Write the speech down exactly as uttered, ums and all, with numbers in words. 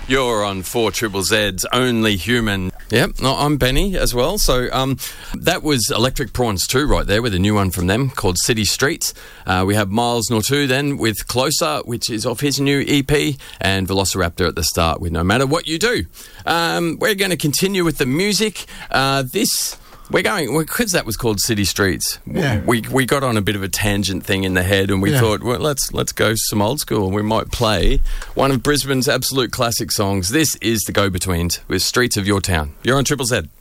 You're on four Triple Z's Only Human. Yep, no, I'm Benny as well. So um, that was Electric Prawns two right there with a new one from them called City Streets. Uh, we have Miles Nortu then with Closer, which is off his new E P, and Velociraptor at the start with No Matter What You Do. Um, we're going to continue with the music. Uh, this... We're going, because that was called City Streets, Yeah. we we got on a bit of a tangent thing in the head, and we Yeah. thought, well, let's let's go some old school. We might play one of Brisbane's absolute classic songs. This is The Go-Betweens with Streets of Your Town. You're on Triple Z.